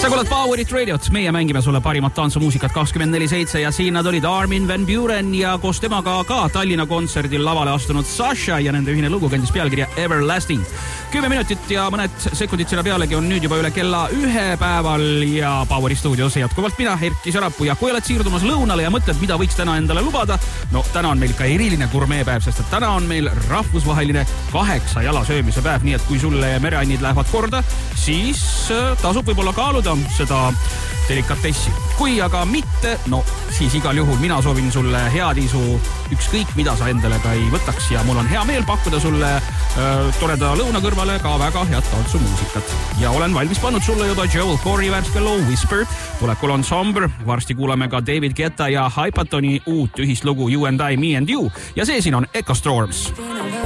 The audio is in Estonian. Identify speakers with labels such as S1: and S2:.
S1: Sa kuulad Powerit Radiot, meie mängime sulle parimat tantsumuusikat 24/7 ja siin nad olid Armin van Buuren ja koos temaga ka Tallinna kontserdil lavale astunud Sasha ja nende ühine lugu kandis pealkirja Everlasting. 10 minutit ja mõned sekundid selle pealegi on nüüd juba üle kella 1 päeval ja Poweri stuudios jätkuvalt mina, Erki Sarapuu, ja kui oled siirdumas lõunale ja mõtled, mida võiks täna endale lubada, no täna on meil ka eriline gurmeepäev, sest et täna on meil rahvusvaheline 8 jala söömise päev, nii et kui sulle mereannid lähevad korda, siis tasub võib-olla kaaluda seda delikatessi. Kui aga mitte, no siis igal juhul mina soovin sulle head isu, ükskõik mida sa endale ka ei võtaks ja mul on hea meel pakkuda sulle toreda lõuna kõrvale ka väga head tantsumuusikat. Ja olen valmis pannud sulle juba Joel Corey värske loo Whisper, tulekul on Somber, varsti kuulame ka David Guetta ja Hypatoni uut ühist lugu You and I, Me and You ja see siin on Echo Storms.